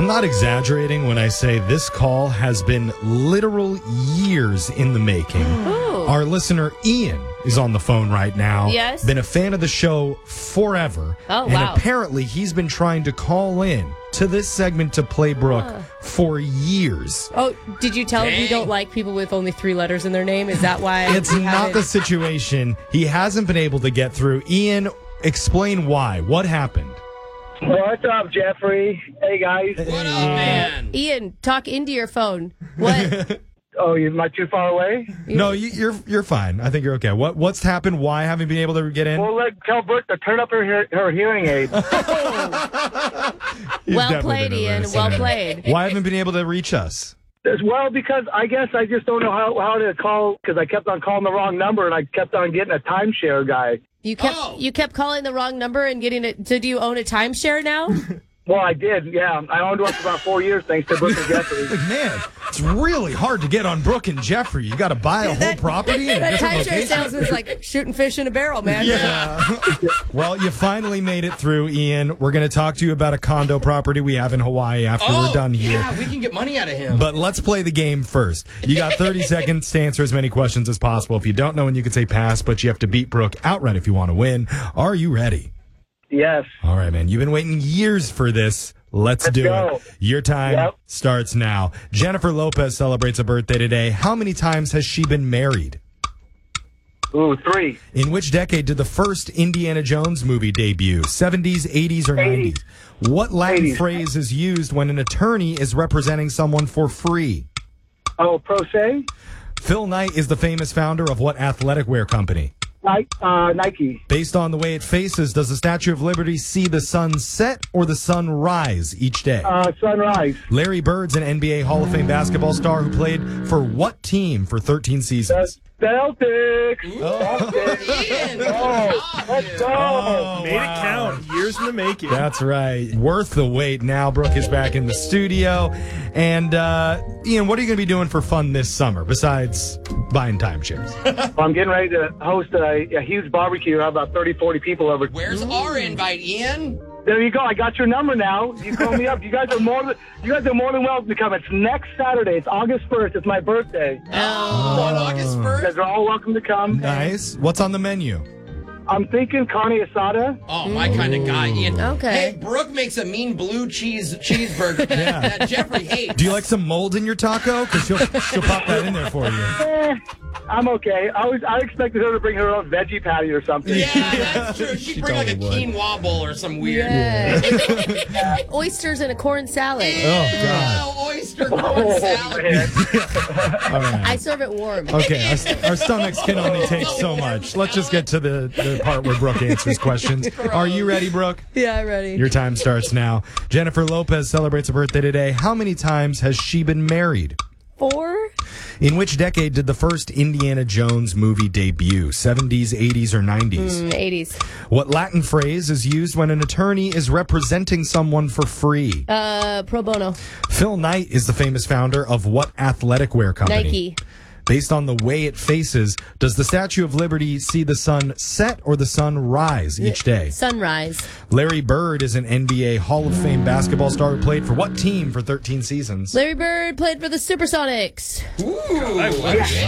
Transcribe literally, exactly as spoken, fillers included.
not exaggerating when I say this call has been literal years in the making. Ooh. Our listener, Ian, is on the phone right now. Yes. Been a fan of the show forever. Oh, and wow. apparently he's been trying to call in to this segment to play Brooke Uh. for years. Oh, did you tell him you don't like people with only three letters in their name? Is that why? It's you not haven't- the situation. He hasn't been able to get through. Ian, explain why. What happened? What's up, Jeffrey? Hey, guys. What up, man? Ian, talk into your phone. What? Oh, you am I too far away? No, you, you're you're fine. I think you're okay. What what's happened? Why haven't you been able to get in? Well, let tell Brooke to turn up her hear- her hearing aid. He's Well definitely played, been a Ian. listener. Well played. Why haven't you been able to reach us? As well, because I guess I just don't know how, how to call because I kept on calling the wrong number and I kept on getting a timeshare guy. You kept Oh. you kept calling the wrong number and getting it. So do you own a timeshare now? Well, I did, yeah. I owned one for about four years thanks to Brooke and Jeffrey. Like, man, it's really hard to get on Brooke and Jeffrey. You got to buy a whole property in a That different timeshare location. salesman's like shooting fish in a barrel, man. Yeah. Well, you finally made it through, Ian. We're going to talk to you about a condo property we have in Hawaii after Oh, we're done here. yeah, we can get money out of him. But let's play the game first. You got thirty seconds to answer as many questions as possible. If you don't know, and you can say pass, but you have to beat Brooke outright if you want to win. Are you ready? Yes. All right, man. You've been waiting years for this. Let's, Let's do go. it. Your time Yep. starts now. Jennifer Lopez celebrates a birthday today. How many times has she been married? Ooh, three. In which decade did the first Indiana Jones movie debut? seventies, eighties, or nineties? What Latin eighties. phrase is used when an attorney is representing someone for free? Oh, pro se? Phil Knight is the famous founder of what athletic wear company? Nike. Uh, Nike. Based on the way it faces, does the Statue of Liberty see the sun set or the sun rise each day? Uh, sunrise. Larry Bird's an N B A Hall of Fame basketball star who played for what team for thirteen seasons? Celtics. Oh. Ian, Oh, let's go. Oh, Made it count. Years in the making. That's right. Worth the wait. Now Brooke is back in the studio. And, uh, Ian, what are you going to be doing for fun this summer besides buying timeshares? Well, I'm getting ready to host a, a huge barbecue. I have about thirty, forty people over. Where's our invite, Ian? There you go. I got your number now. You call me up. You guys are more than you guys are more than welcome to come. It's next Saturday. It's August first. It's my birthday. Oh, on August You first? guys are all welcome to come. Nice. What's on the menu? I'm thinking carne asada. Oh, my kind of guy, Ian. Okay. Hey, Brooke makes a mean blue cheese cheeseburger Yeah. that Jeffrey hates. Do you like some mold in your taco? Because she'll, she'll pop that in there for you. Eh, I'm okay. I was I expected her to bring her own veggie patty or something. Yeah, that's true. She'd She bring like a totally would. quinoa bowl or some weird. Yeah. Oysters and a corn salad. Oh, God. Yeah, oyster corn Oh, salad. man. All right. I serve it warm. Okay, our, our stomachs can only take so much. Let's just get to the, the part where Brooke answers questions. Are you ready, Brooke? Yeah, I'm ready. Your time starts now. Jennifer Lopez celebrates a birthday today. How many times has she been married? Four? In which decade did the first Indiana Jones movie debut? seventies, eighties, or nineties? Mm, eighties. What Latin phrase is used when an attorney is representing someone for free? Uh, pro bono. Phil Knight is the famous founder of what athletic wear company? Nike. Based on the way it faces, does the Statue of Liberty see the sun set or the sun rise each day? Sunrise. Larry Bird is an N B A Hall of Fame basketball star who played for what team for thirteen seasons? Larry Bird played for the Supersonics. Ooh. I wish.